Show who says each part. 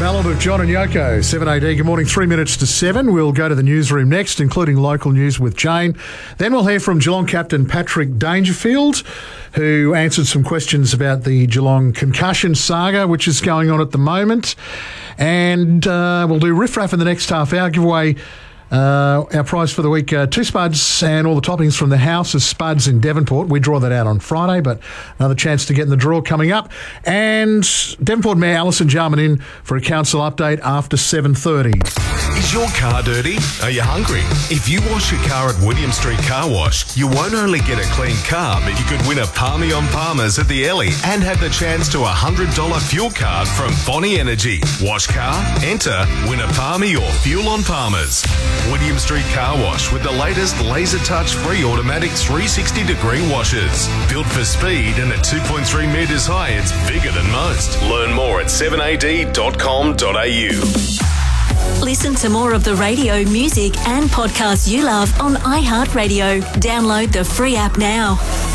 Speaker 1: ballad of John and Yoko, 7AD. Good morning, 3 minutes to 7. We'll go to the newsroom next, including local news with Jane. Then we'll hear from Geelong captain Patrick Dangerfield, who answered some questions about the Geelong concussion saga, which is going on at the moment. And we'll do Riff Raff in the next half hour, give away our prize for the week, 2 spuds and all the toppings from the House of Spuds in Devonport. We draw that out on Friday, but another chance to get in the draw coming up. And Devonport Mayor Alison Jarman in for a council update after 7:30.
Speaker 2: Is your car dirty? Are you hungry? If you wash your car at William Street Car Wash, you won't only get a clean car, but you could win a Palmy on Palmers at the Ellie and have the chance to a $100 fuel card from Bonnie Energy. Wash car, enter, win a Palmy or fuel on Palmers. William Street Car Wash with the latest laser touch free automatic 360-degree washers. Built for speed and at 2.3 metres high, it's bigger than most. Learn more at 7ad.com.au.
Speaker 3: Listen to more of the radio, music and podcasts you love on iHeartRadio. Download the free app now.